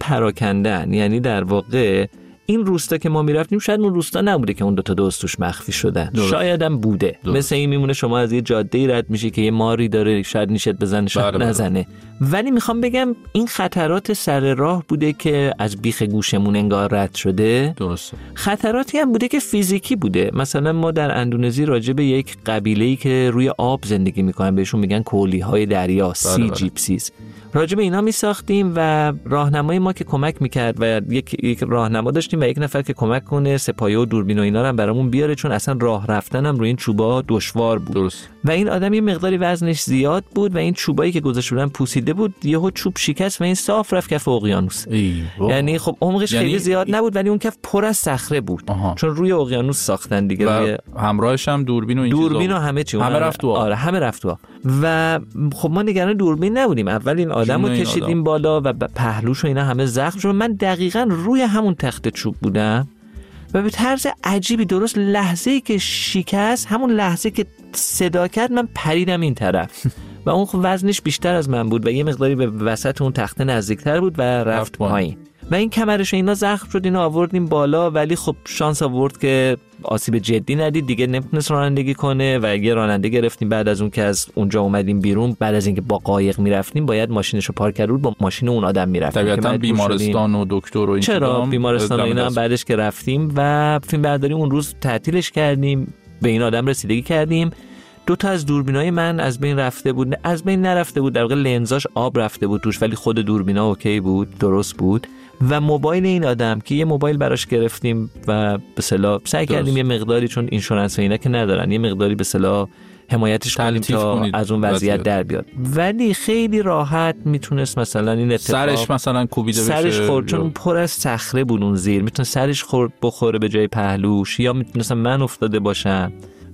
پراکندن. یعنی در واقع این روستا که ما میرفتیم شاید اون روستا نبوده که اون دو تا دوست توش مخفی شدن، شاید هم بوده. مثل این میمونه شما از یه جاده‌ای رد میشی که یه ماری داره، شاید نیشت بزنه شاید نزنه. ولی میخوام بگم این خطرات سر راه بوده که از بیخ گوشمون انگار رد شده. درسته. خطراتی هم بوده که فیزیکی بوده. مثلا ما در اندونزی راجع به یک قبیله‌ای که روی آب زندگی میکنن بهشون میگن کولی‌های دریا، سی جیپسیز، راجع به اینا میساختیم و راهنمای ما که کمک میکرد و یک راهنما داشتیم و یک نفر که کمک کنه سپایه و دوربین و اینا رو هم برامون بیاره، چون اصلا راه رفتن هم روی این چوبا دشوار بود. درست. و این آدم یه مقداری وزنش زیاد بود و این چوبایی که گذاشته بودن پوسیده بود، یهو چوب شکست و این صاف رفت کف اقیانوس. یعنی خب عمقش خیلی زیاد نبود ولی اون کف پر از صخره بود. چون روی اقیانوس ساختن دیگه. و همراهش هم دوربین و این چیزا، دوربین و همه چی، همه رفت تو. آره همه رفت تو. و خب ما نگران دوربین نبودیم. اول این آدمو کشیدیم بالا و پهلوش و اینا همه زخم شد. من دقیقاً روی همون تخت چوب بودم و به طرز عجیبی درست لحظه‌ای که شکست، همون لحظه که صدا کرد، من پریدم این طرف و اون خب وزنش بیشتر از من بود و یه مقداری به وسط اون تخته نزدیکتر بود و رفت پایین و این کمرش اینا زخم شد. اینا آوردیم بالا ولی خب شانس آورد که آسیب جدی ندید دیگه، نمیتونست رانندگی کنه و یه راننده گرفتیم. بعد از اون که از اونجا اومدیم بیرون، بعد از اینکه با قایق میرفتیم باید ماشینشو پارک کرد با ماشین اون آدم میرفتیم. طبیعتاً بیمارستان و دکتر و این چرا بیمارستان و اینا هم بعدش که رفتیم و فیلم برداری اون روز تعطیلش کردیم، به این آدم رسیدگی کردیم. دو تا از دوربینای من از بین رفته بود، از بین نرفته بود، در واقع لنزاش آب رفته بود توش ولی خود دوربینا اوکی بود، درست بود. و موبایل این آدم که یه موبایل براش گرفتیم و به اصطلاح سعی کردیم یه مقداری، چون اینشورنس و اینا که ندارن، یه مقداری به اصطلاح حمایتش کنیم تا از اون وضعیت در بیاد. ولی خیلی راحت میتونست مثلا این اتفاق سرش مثلا کوبیده بشه، سرش خورد، چون پر از صخره بود اون زیر، میتونه سرش بخوره به جای پهلوش، یا میتونستم من افتاده باشم.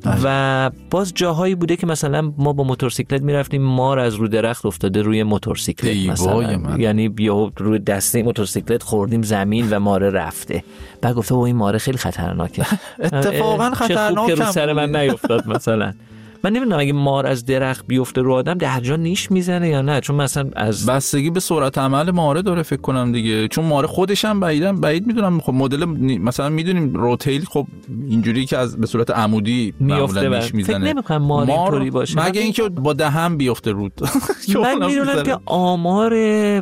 و باز جاهایی بوده که مثلا ما با موتورسیکلت میرفتیم، مار از رو درخت افتاده روی موتورسیکلت مثلا، یعنی بیا روی دسته موتورسیکلت خوردیم زمین و ماره رفته. بعد گفته این ماره خیلی خطرناکه. اتفاقا خطرناکه، رو سر من نیفتاد مثلا. من نمیدونم اگه مار از درخت بیفته رو آدم در جا نیش میزنه یا نه، چون مثلا از بستگی به سرعت عمل ماره داره فکر کنم دیگه، چون ماره خودش هم بعید میدونم. خب مدل مثلا میدونیم روتیل خب اینجوری که از به صورت عمودی معمولا نیش میزنه. فکر نمیکنم مار اینطوری باشه، مگه اینکه با دهن بیفته رود. من میدونم که آمار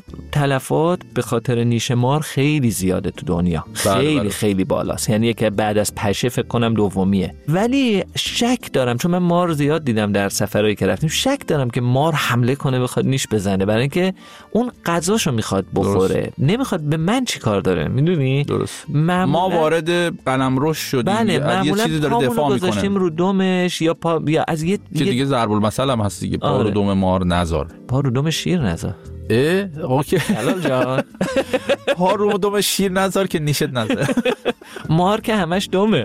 تلفات به خاطر نیش مار خیلی زیاده تو دنیا، خیلی خیلی بالاست، یعنی که بعد از پشه فکر کنم دومیه. ولی شک دارم، چون من مار زیاد دیدم در سفرهایی که رفتیم، شک دارم که مار حمله کنه بخواد نیش بزنه، برای اینکه اون غذاشو میخواد بخوره، نمیخواد به من چی کار داره، میدونی؟ درست. ما وارد قلمرو شدیم، بله، یه چیزی داره دفاع میکنه، گذاشتیم رو دمش یا پا، یا از یه که دیگه ضرب المثل هم هست دیگه، پا رو دم مار نذار، پا رو دم شیر نذار. اوکی حلال جان. پا رو دم شیر نذار که نیشت نذار. مار که همش دمه.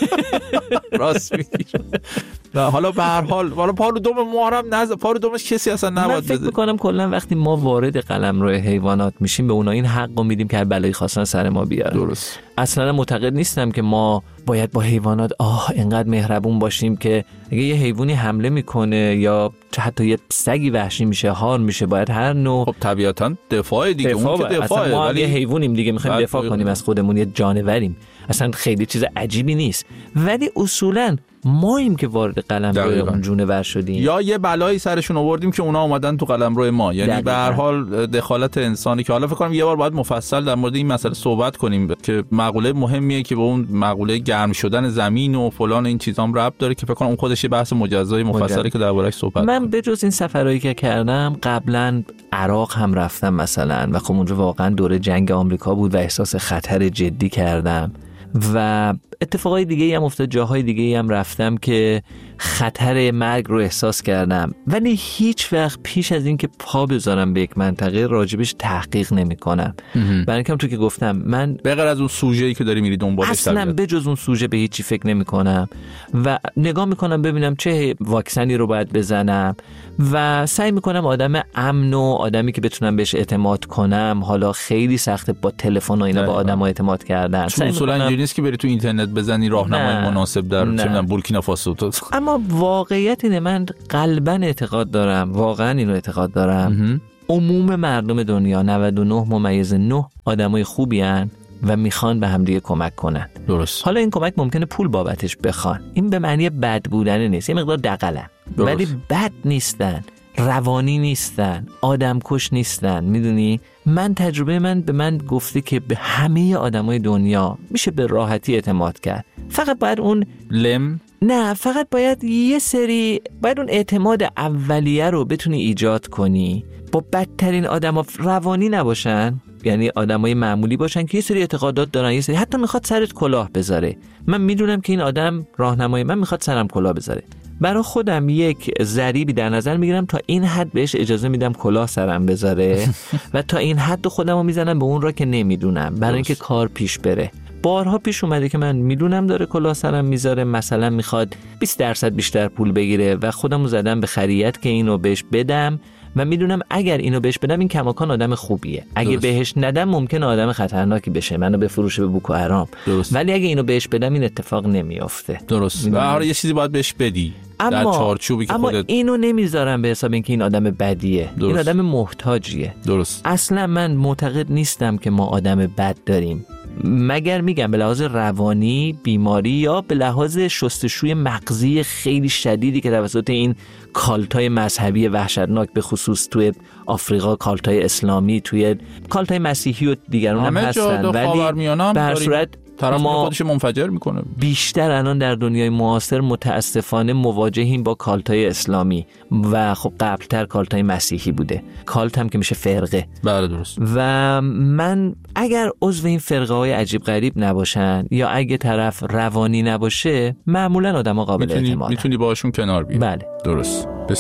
راست میگی. حالا به هر حال پا رو دم مارم نذار، پا رو دمش کسی اصلا نباید بذاره. من فکر میکنم کلا وقتی ما وارد قلمرو حیوانات میشیم به اونا این حقو میدیم که بلایی خواستن سر ما بیارن. درست. اصلا معتقد نیستم که ما باید با حیوانات اینقدر مهربون باشیم که اگه یه حیوانی حمله میکنه یا حتی یه سگی وحشی میشه، هار میشه، باید هر نوع خب طبیعتا دفاع دیگه، اون که دفاعه، ما ولی یه حیوانیم دیگه، میخوایم دفاع کنیم از خودمون، یه جانوریم، اصلا خیلی چیز عجیبی نیست. ولی اصولا ماییم که وارد قلمرو اون جونور شدیم، یا یه بلایی سرشون آوردیم که اونا اومدن تو قلمرو ما، یعنی به هر حال دخالت انسانی که حالا فکر کنم یه بار باید مفصل در مورد این مسئله صحبت کنیم که مقوله مهمیه که به اون مقوله گرم شدن زمین و فلان این چیزام ربط داره که فکر کنم اون خودش یه بحث مجزای مفصلی که درباره‌اش صحبت. من به جز این سفرهایی که کردم قبلا عراق هم رفتم مثلا و خب اونجا واقعا دوره جنگ آمریکا بود و احساس خطر جدی کردم و اتفاقای دیگه هم افتاد، جاهای دیگه هم رفتم که خطر مرگ رو احساس کردم، ولی هیچ وقت پیش از این که پا بذارم به یک منطقه راجبش تحقیق نمی کنم. برای اینکه تو که گفتم من به غیر از اون سوژه‌ای که داری میری دنبالش اصلا به جز اون سوژه به هیچی فکر نمی کنم و نگاه می کنم ببینم چه واکسنی رو باید بزنم و سعی می کنم آدم امن و آدمی که بتونم بهش اعتماد کنم. حالا خیلی سخته با تلفن و اینا با آدم‌ها اعتماد کردن، اصولا اینجوری نیست که بری تو اینترنت بزنی راهنمای مناسب در چه میدونم بورکینافاسو. اما واقعیت اینه، من قلباً اعتقاد دارم، واقعاً اینو اعتقاد دارم، عموم مردم دنیا 99.9 آدمای خوبی هن و میخوان به هم دیگه کمک کنن. درست. حالا این کمک ممکنه پول بابتش بخوان، این به معنی بد بودن نیست، یه مقدار دغلن، ولی بد نیستن، روانی نیستن، آدم کش نیستن. میدونی من تجربه من به من گفته که به همه آدمای دنیا میشه به راحتی اعتماد کرد، فقط باید اون فقط باید باید اون اعتماد اولیه رو بتونی ایجاد کنی. با بدترین آدما روانی نباشن، یعنی آدمای معمولی باشن که یه سری اعتقادات دارن، یه سری حتی میخواد سرت کلاه بذاره. من میدونم که این آدم راهنمای من میخواد سرم کلاه بذاره، برای خودم یک ضریبی در نظر میگیرم تا این حد بهش اجازه میدم کلاه سرم بذاره و تا این حد خودمو میزنم به اون را که نمیدونم، برای اینکه کار پیش بره. بارها پیش اومده که من میدونم داره کلاه سرم میذاره، مثلا میخواد 20% بیشتر پول بگیره و خودمو زدم به خریت که اینو بهش بدم و میدونم اگر اینو بهش بدم این کماکان آدم خوبیه، اگه بهش ندم ممکنه آدم خطرناکی بشه، منو بفروشه به بوکو حرام. ولی اگه اینو بهش بدم این اتفاق نمیافته. درست. و هر یه چیزی باید بهش بدی در چارچوبی که خودت. اینو نمیذارم به حساب اینکه این آدم بدیه. این آدم محتاجیه. درست. اصلا من معتقد نیستم که ما آدم بد داریم، مگر میگم به لحاظ روانی بیماری یا به لحاظ شستشوی مغزی خیلی شدیدی که توسط این کالتای مذهبی وحشتناک، به خصوص توی آفریقا کالتای اسلامی، توی کالتای مسیحی و دیگران هم هستن، ولی به هر صورت طرف خودش منفجر میکنه. بیشتر الان در دنیای معاصر متاسفانه مواجهیم با کالتای اسلامی و خب قبلتر کالتای مسیحی بوده. کالت هم که میشه فرقه. بله درست. و من اگر عضو این فرقه های عجیب غریب نباشن یا اگه طرف روانی نباشه، معمولا آدما قابل اعتمادن، میتونی باشون کنار بیای. بله درست.